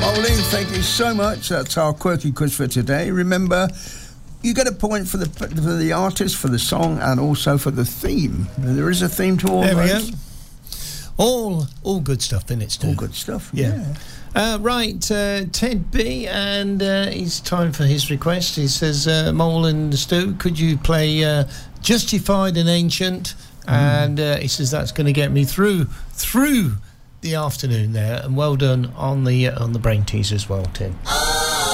Moline, thank you so much. That's our quirky quiz for today. Remember, you get a point for the artist, for the song, and also for the theme. There is a theme to all there those. We go. All good stuff in it, Stu. All good stuff, yeah. Right, Ted B, and it's time for his request. He says, Mole and Stu, could you play Justified and Ancient? And he says that's going to get me through the afternoon there. And well done on the brain tease as well, Tim.